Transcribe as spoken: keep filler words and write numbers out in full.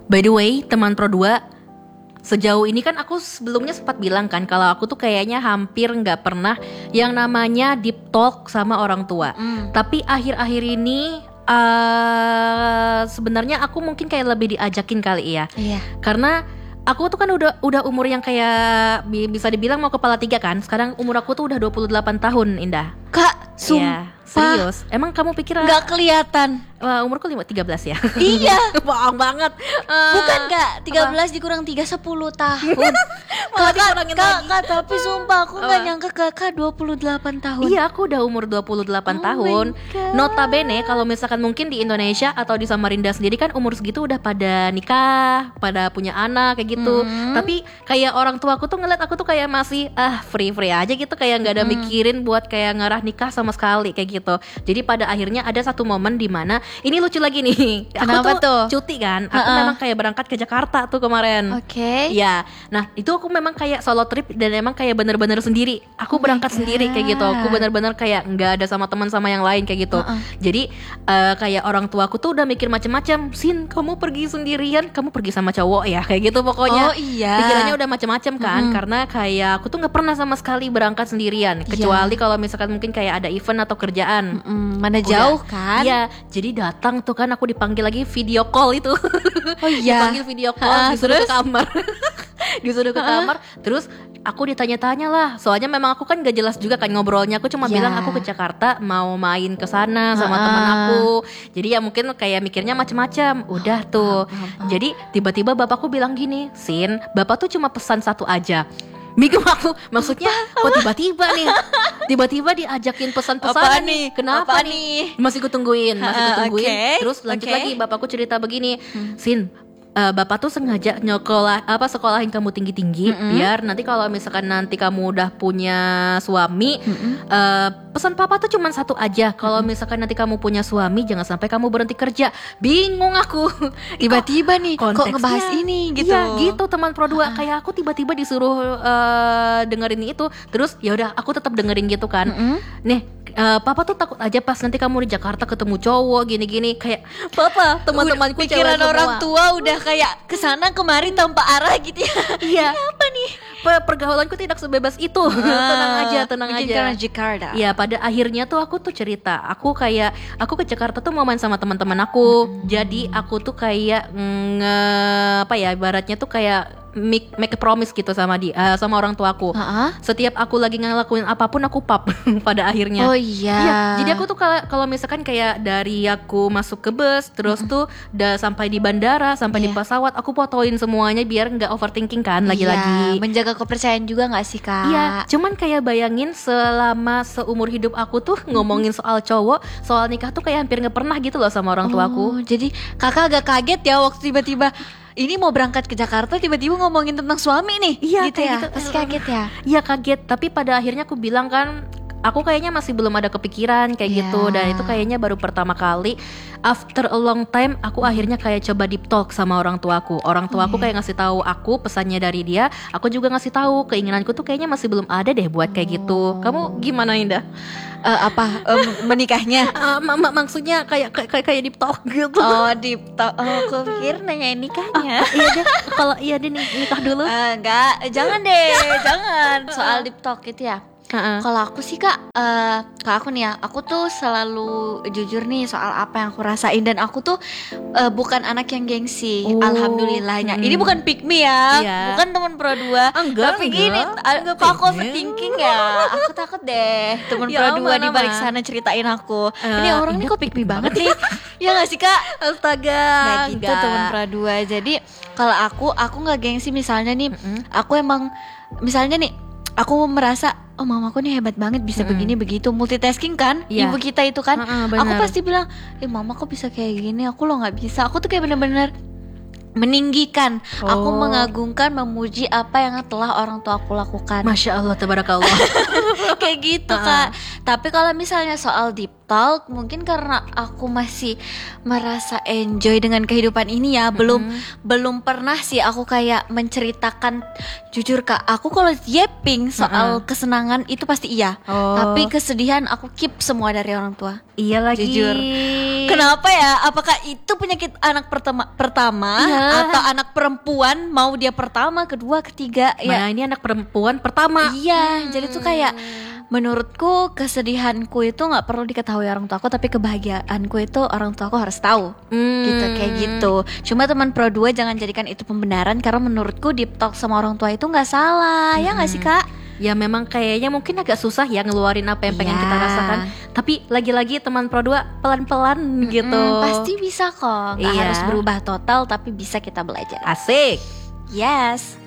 By the way, teman Pro dua, sejauh ini kan aku sebelumnya sempat bilang kan kalau aku tuh kayaknya hampir nggak pernah yang namanya deep talk sama orang tua. Mm. Tapi akhir-akhir ini uh, sebenarnya aku mungkin kayak lebih diajakin kali ya. Iya. Karena aku tuh kan udah udah umur yang kayak bisa dibilang mau kepala tiga kan. Sekarang umur aku tuh udah dua puluh delapan tahun, Indah. Kak, sumpah. Ya, serius. Emang kamu pikir nggak kelihatan? Uh, umurku tiga belas ya. Iya. Bohong banget. Uh, Bukan Kak, tiga belas apa? Dikurang tiga, sepuluh tahun. Kakak, kak, kak, tapi sumpah aku gak nyangka kakak dua puluh delapan tahun. Iya, aku udah umur dua puluh delapan oh tahun. Notabene kalau misalkan mungkin di Indonesia atau di Samarinda sendiri kan umur segitu udah pada nikah, pada punya anak kayak gitu. Mm-hmm. Tapi kayak orang tua aku tuh ngeliat aku tuh kayak masih ah free-free aja gitu, kayak gak ada mm-hmm. mikirin buat kayak ngarah nikah sama sekali kayak gitu. Jadi pada akhirnya ada satu momen di mana ini lucu lagi nih. Kenapa aku tuh, tuh? Cuti kan. Aku uh-uh. memang kayak berangkat ke Jakarta tuh kemarin. Oke. Okay. Ya, nah itu aku memang kayak solo trip dan emang kayak bener-bener sendiri. Aku oh berangkat sendiri kayak gitu. Aku bener-bener kayak nggak ada sama teman sama yang lain kayak gitu. Uh-uh. Jadi uh, kayak orang tua aku tuh udah mikir macam-macam. Sin, kamu pergi sendirian, kamu pergi sama cowok ya kayak gitu pokoknya. Oh iya. Pikirannya udah macam-macam kan. Mm-hmm. Karena kayak aku tuh nggak pernah sama sekali berangkat sendirian. Kecuali yeah. kalau misalkan mungkin kayak ada event atau kerjaan. Mm-mm. Mana jauh udah. Kan? Iya. Jadi datang tuh kan aku dipanggil lagi video call itu. Oh iya. Dipanggil video call, disuruh ke kamar. Disuruh ke kamar, terus aku ditanya-tanya lah. Soalnya memang aku kan gak jelas juga kan ngobrolnya. Aku cuma yeah. bilang aku ke Jakarta mau main ke sana sama uh-uh. teman aku. Jadi ya mungkin kayak mikirnya macam-macam. Udah tuh. Uh-huh. Jadi tiba-tiba bapakku bilang gini, Sin, bapak tuh cuma pesan satu aja. Mikir aku, maksudnya kok tiba-tiba nih tiba-tiba diajakin pesan-pesan nih. Kenapa Apa nih? Masih kutungguin, masih kutungguin. Uh, okay. Terus lanjut okay. lagi bapakku cerita begini, hmm. Sin, Uh, bapak tuh sengaja nyokolah apa sekolahin kamu tinggi-tinggi mm-hmm. biar nanti kalau misalkan nanti kamu udah punya suami mm-hmm. uh, pesan papa tuh cuma satu aja, kalau mm-hmm. misalkan nanti kamu punya suami jangan sampai kamu berhenti kerja. Bingung aku tiba-tiba nih kok ngebahas ini gitu. Iya gitu teman Pro dua, uh-huh. kayak aku tiba-tiba disuruh uh, dengerin itu, terus ya udah aku tetap dengerin gitu kan. Mm-hmm. Nih Uh, papa tuh takut aja pas nanti kamu di Jakarta ketemu cowok gini-gini, kayak papa teman-temanku pikiran orang tua udah kayak kesana kemari tanpa arah gitu ya. Iya. Ini apa nih? Pergaulanku tidak sebebas itu. Ah, tenang aja, tenang aja. Karena Jakarta. Iya, pada akhirnya tuh aku tuh cerita, aku kayak aku ke Jakarta tuh mau main sama teman-teman aku. Hmm. Jadi aku tuh kayak nge apa ya, ibaratnya tuh kayak Make, make a promise gitu sama dia, uh, sama orang tuaku. Uh-huh. Setiap aku lagi ngelakuin apapun aku pap pada akhirnya. Oh iya. Iya. Jadi aku tuh kalau misalkan kayak dari aku masuk ke bus, terus uh-huh. tuh udah sampai di bandara, sampai yeah. di pesawat, aku fotoin semuanya biar nggak overthinking kan, lagi-lagi. Yeah. Menjaga kepercayaan juga nggak sih kak? Iya. Cuman kayak bayangin selama seumur hidup aku tuh uh-huh. ngomongin soal cowok, soal nikah tuh kayak hampir nggak pernah gitu loh sama orang tuaku. Oh, jadi kakak agak kaget ya waktu tiba-tiba ini mau berangkat ke Jakarta tiba-tiba ngomongin tentang suami nih. Iya gitu ya. Gitu. Pasti kaget ya. Iya kaget. Tapi pada akhirnya aku bilang kan, aku kayaknya masih belum ada kepikiran kayak yeah. gitu. Dan itu kayaknya baru pertama kali after a long time aku akhirnya kayak coba deep talk sama orang tuaku. Orang tuaku okay. kayak ngasih tahu aku pesannya dari dia. Aku juga ngasih tahu keinginanku tuh kayaknya masih belum ada deh buat kayak gitu. Kamu gimana Indah? Uh, apa um, menikahnya? Uh, mak- mak- maksudnya kayak kayak kayak deep talk gitu. Oh deep talk. Oh aku pikir nanya nikahnya. Uh, iya deh. Kalau iya deh nih nikah dulu. Uh, enggak, jangan deh, jangan soal deep talk gitu ya. Uh-uh. Kalau aku sih kak, uh, kalau aku nih ya, aku tuh selalu jujur nih soal apa yang aku rasain. Dan aku tuh uh, bukan anak yang gengsi, oh. alhamdulillahnya. hmm. Ini bukan pick me ya, yeah. bukan teman Pro dua. Enggak, tapi enggak, gini, enggak kok aku overthinking ya. Aku takut deh teman ya, Pro dua di balik aman. sana ceritain aku. uh, Ini orang nih kok pick me banget nih. Ya gak sih kak? Astaga. Nah gitu teman Pro dua. Jadi kalau aku, aku gak gengsi misalnya nih, mm-hmm. aku emang misalnya nih, aku merasa oh mamaku nih hebat banget bisa mm-hmm. begini begitu, multitasking kan, yeah. ibu kita itu kan. Uh-uh, aku pasti bilang, eh mama kok bisa kayak gini, aku lo nggak bisa. Aku tuh kayak bener-bener meninggikan, oh. aku mengagungkan, memuji apa yang telah orang tua aku lakukan. Masya Allah, tabarakallah. Kayak gitu uh-uh. kak. Tapi kalau misalnya soal deep total mungkin karena aku masih merasa enjoy dengan kehidupan ini ya. Belum mm-hmm. belum pernah sih aku kayak menceritakan, jujur Kak, aku kalau yapping soal mm-hmm. kesenangan itu pasti iya. Oh. Tapi kesedihan aku keep semua dari orang tua. Iya lagi. Jujur. Kenapa ya? Apakah itu penyakit anak pertama pertama iya. atau anak perempuan mau dia pertama, kedua, ketiga? Nah, ya ini anak perempuan pertama. Iya, hmm. jadi tuh kayak menurutku kesedihanku itu nggak perlu diketahui orang tuaku, tapi kebahagiaanku itu orang tuaku harus tahu. Hmm. Gitu kayak gitu. Cuma teman Pro dua jangan jadikan itu pembenaran, karena menurutku deep talk sama orang tua itu nggak salah. Hmm. Ya nggak sih Kak? Ya memang kayaknya mungkin agak susah ya ngeluarin apa yang pengen yeah. kita rasakan. Tapi lagi-lagi teman Pro dua pelan-pelan mm-hmm, gitu. Pasti bisa kok. Gak iya. harus berubah total, tapi bisa kita belajar. Asik. Yes.